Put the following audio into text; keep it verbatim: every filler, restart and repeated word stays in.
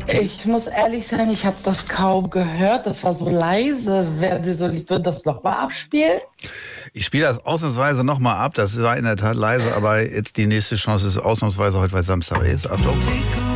Ich muss ehrlich sein, ich habe das kaum gehört. Das war so leise. Wären Sie so lieb, würden das nochmal abspielen? Ich spiele das ausnahmsweise nochmal ab. Das war in der Tat leise, aber jetzt die nächste Chance ist ausnahmsweise heute, weil Samstag ist. Achtung.